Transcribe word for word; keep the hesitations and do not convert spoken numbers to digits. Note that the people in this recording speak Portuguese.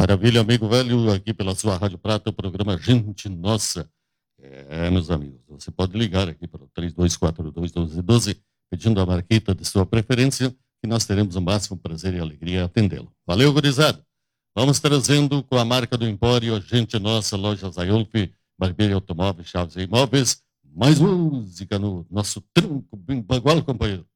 Maravilha, amigo velho, aqui pela sua Rádio Prata, o programa Gente Nossa. É, meus amigos, você pode ligar aqui para o três dois quatro dois, um dois um dois, pedindo a marquita de sua preferência, que nós teremos o máximo prazer e alegria em atendê-lo. Valeu, gurizada! Vamos trazendo com a marca do Empório, Gente Nossa, Loja Zayolf, Barbeiro Automóveis, Chaves e Imóveis, mais música no nosso tronco bem bagual, companheiro.